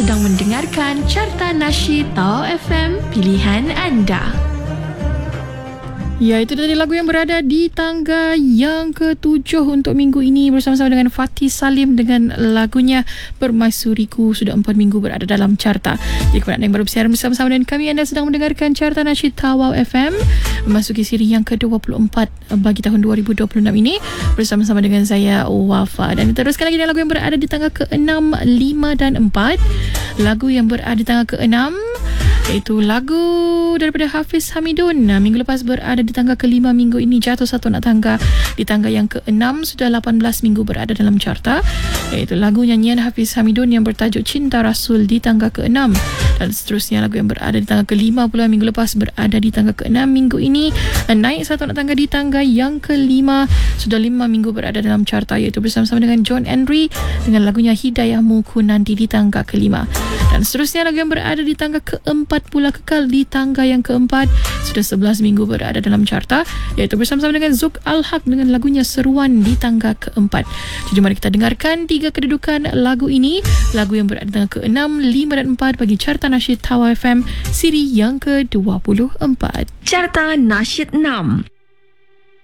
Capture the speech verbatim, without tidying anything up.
sedang mendengarkan Carta Nasyid Tawau F M, pilihan anda. Ya, itu tadi lagu yang berada di tangga yang ketujuh untuk minggu ini bersama-sama dengan Fatih Salim dengan lagunya Permaisuriku. Sudah empat minggu berada dalam carta. Jika anda yang baru bersiaran bersama-sama dengan kami, anda sedang mendengarkan Carta Nasyid Tawau F M memasuki siri yang ke dua puluh empat bagi tahun dua ribu dua puluh enam ini bersama-sama dengan saya Wafa. Dan teruskan lagi dengan lagu yang berada di tangga ke enam, lima dan empat. Lagu yang berada di tangga ke enam iaitu lagu daripada Hafiz Hamidun. Minggu lepas berada di tangga kelima, minggu ini jatuh satu nak tangga di tangga yang keenam, sudah lapan belas minggu berada dalam carta, iaitu lagu nyanyian Hafiz Hamidun yang bertajuk Cinta Rasul di tangga keenam. Dan seterusnya lagu yang berada di tangga kelima pula minggu lepas berada di tangga keenam, minggu ini naik satu nak tangga di tangga yang kelima, sudah lima minggu berada dalam carta, iaitu bersama-sama dengan John Henry dengan lagunya Hidayahmu Ku Nanti di tangga kelima. Dan seterusnya lagu yang berada di tangga keempat pula kekal di tangga yang keempat, sudah sebelas minggu berada dalam carta, iaitu bersama-sama dengan Zuk Al-Haq dengan lagunya Seruan di tangga keempat. Jadi mari kita dengarkan tiga kedudukan lagu ini, lagu yang berada di tangga keenam, lima dan empat bagi Carta Nasyid Tawau F M siri yang ke dua puluh empat. Carta Nasyid enam.